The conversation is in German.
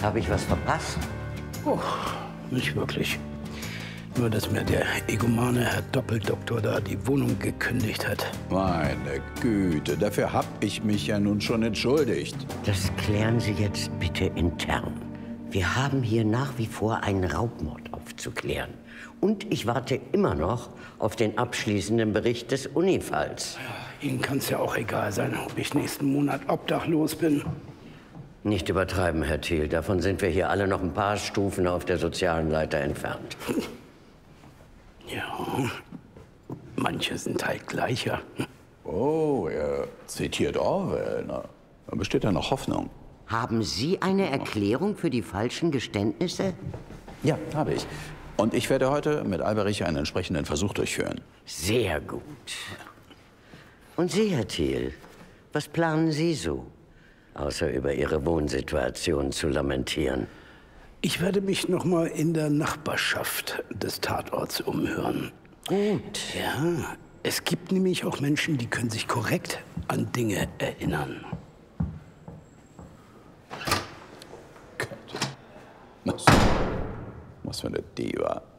Habe ich was verpasst? Oh, nicht wirklich. Nur, dass mir der egomane Herr Doppeldoktor da die Wohnung gekündigt hat. Meine Güte, dafür hab ich mich ja nun schon entschuldigt. Das klären Sie jetzt bitte intern. Wir haben hier nach wie vor einen Raubmord aufzuklären. Und ich warte immer noch auf den abschließenden Bericht des Unifalls. Ihnen kann es ja auch egal sein, ob ich nächsten Monat obdachlos bin. Nicht übertreiben, Herr Thiel. Davon sind wir hier alle noch ein paar Stufen auf der sozialen Leiter entfernt. Ja, manche sind halt gleicher. Oh, er zitiert Orwell. Na, da besteht ja noch Hoffnung. Haben Sie eine Erklärung für die falschen Geständnisse? Ja, habe ich. Und ich werde heute mit Alberich einen entsprechenden Versuch durchführen. Sehr gut. Und Sie, Herr Thiel, was planen Sie so, außer über Ihre Wohnsituation zu lamentieren? Ich werde mich noch mal in der Nachbarschaft des Tatorts umhören. Gut. Ja, es gibt nämlich auch Menschen, die können sich korrekt an Dinge erinnern. Was für eine Diva.